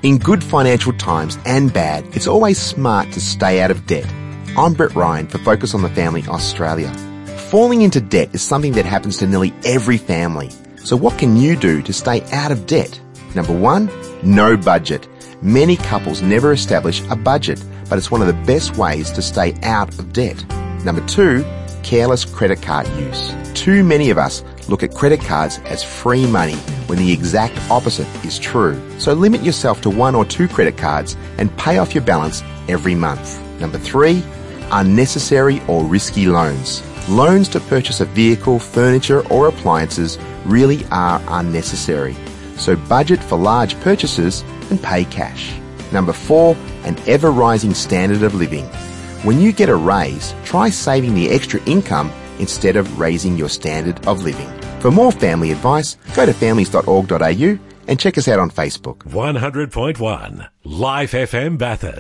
In good financial times and bad, it's always smart to stay out of debt. I'm Brett Ryan for Focus on the Family Australia. Falling into debt is something that happens to nearly every family. So what can you do to stay out of debt? Number 1, no budget. Many couples never establish a budget, but it's one of the best ways to stay out of debt. Number 2, careless credit card use. Too many of us look at credit cards as free money when the exact opposite is true. So limit yourself to 1 or 2 credit cards and pay off your balance every month. Number 3, unnecessary or risky loans. Loans to purchase a vehicle, furniture or appliances really are unnecessary. So budget for large purchases and pay cash. Number 4, an ever-rising standard of living. When you get a raise, try saving the extra income instead of raising your standard of living. For more family advice, go to families.org.au and check us out on Facebook. 100.1 Life FM Bathurst.